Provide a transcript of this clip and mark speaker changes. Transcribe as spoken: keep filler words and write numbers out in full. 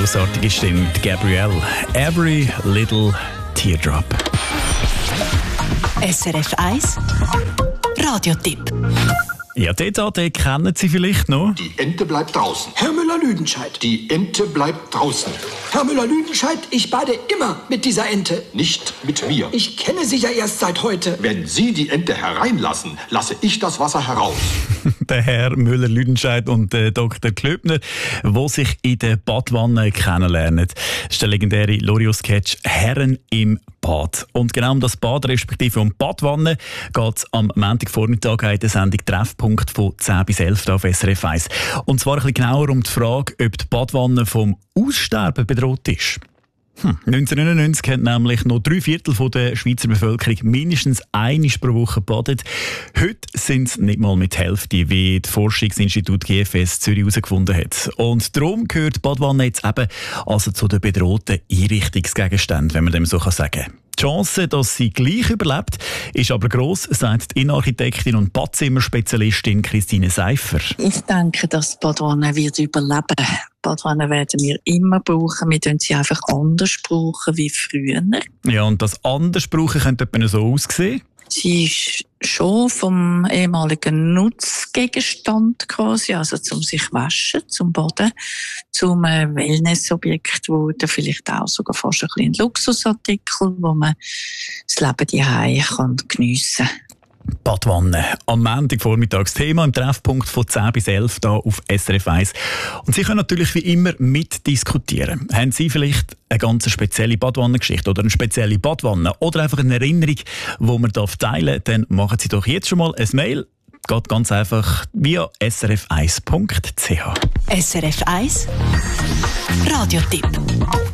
Speaker 1: grossartige Stimme, Gabrielle. Every Little Teardrop.
Speaker 2: S R F eins Radiotipp.
Speaker 1: Ja, den den kennen Sie vielleicht noch.
Speaker 3: Die Ente bleibt draußen.
Speaker 4: Herr Müller-Lüdenscheid.
Speaker 3: Die Ente bleibt draußen.
Speaker 4: Herr Müller-Lüdenscheid, ich bade immer mit dieser Ente.
Speaker 3: Nicht mit mir.
Speaker 4: Ich kenne Sie ja erst seit heute.
Speaker 3: Wenn Sie die Ente hereinlassen, lasse ich das Wasser heraus.
Speaker 1: Der Herr Müller-Lüdenscheid und der Doktor Klöbner, die sich in der Badwanne kennenlernen. Das ist der legendäre Loriot-Sketch «Herren im Bad». Und genau um das Bad, respektive um die Badwanne, geht es am Montagvormittag in der Sendung «Treffpunkt» von zehn bis elf auf S R F eins. Und zwar ein bisschen genauer um die Frage, ob die Badwanne vom Aussterben bedroht ist. Hm. neunzehnhundertneunundneunzig hat nämlich noch drei Viertel der Schweizer Bevölkerung mindestens einmal pro Woche gebadet. Heute sind es nicht mal mit der Hälfte, wie das Forschungsinstitut G F S Zürich herausgefunden hat. Und darum gehört die Badwanne jetzt eben also zu den bedrohten Einrichtungsgegenständen, wenn man dem so sagen kann. Die Chance, dass sie gleich überlebt, ist aber gross, sagt die Innenarchitektin und Badzimmerspezialistin Christine Seifer.
Speaker 5: Ich denke, dass die Badwanne wird überleben. Die Badwanne werden wir immer brauchen. Wir brauchen sie einfach anders brauchen wie früher.
Speaker 1: Ja, und das anders brauchen könnte etwa so aussehen.
Speaker 5: Sie ist schon vom ehemaligen Nutzgegenstand quasi, also zum sich waschen, zum Baden, zum äh, Wellnessobjekt wurde, vielleicht auch sogar fast ein bisschen ein Luxusartikel, wo man das Leben daheim kann geniessen kann.
Speaker 1: Badwanne. Am Montagvormittag das Thema im Treffpunkt von zehn bis elf hier auf S R F eins. Und Sie können natürlich wie immer mitdiskutieren. Haben Sie vielleicht eine ganz spezielle Badwannengeschichte oder eine spezielle Badwanne oder einfach eine Erinnerung, die man teilen darf, dann machen Sie doch jetzt schon mal ein Mail. Geht ganz einfach via s r f eins punkt c h.
Speaker 2: S R F eins Radiotipp.